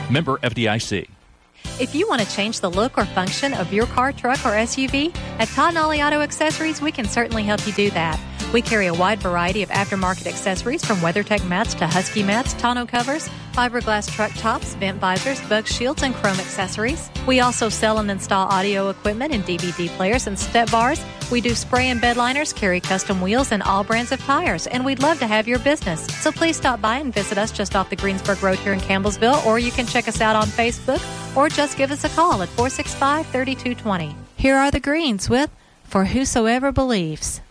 Member FDIC. If you want to change the look or function of your car, truck, or SUV, at Todd Nolly Auto Accessories, we can certainly help you do that. We carry a wide variety of aftermarket accessories from WeatherTech mats to Husky mats, tonneau covers, fiberglass truck tops, vent visors, bug shields, and chrome accessories. We also sell and install audio equipment and DVD players and step bars. We do spray and bed liners, carry custom wheels, and all brands of tires, and we'd love to have your business. So please stop by and visit us just off the Greensburg Road here in Campbellsville, or you can check us out on Facebook, or just give us a call at 465-3220. Here are the Greens with For Whosoever Believes.